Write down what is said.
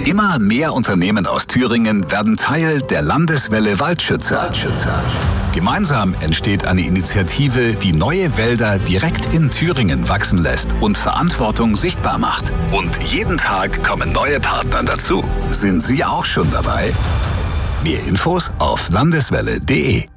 Immer mehr Unternehmen aus Thüringen werden Teil der Landeswelle Waldschützer. Gemeinsam entsteht eine Initiative, die neue Wälder direkt in Thüringen wachsen lässt und Verantwortung sichtbar macht. Und jeden Tag kommen neue Partner dazu. Sind Sie auch schon dabei? Mehr Infos auf landeswelle.de.